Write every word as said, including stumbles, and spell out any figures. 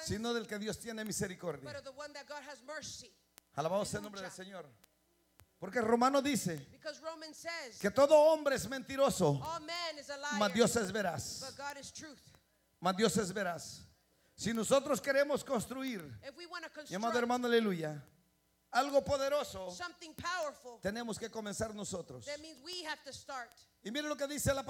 sino del que Dios tiene misericordia. but of the one that God has mercy. Alabado sea el nombre del Señor. Porque Romano dice Because Romans says, que todo hombre es mentiroso, all man is a liar, mas Dios es veraz. but God is truth. Mas Dios es veraz. Si nosotros queremos construir, If we want to mi amado construct hermano, aleluya, algo poderoso, something powerful, tenemos que comenzar nosotros. that means we have to start. Y mire lo que dice la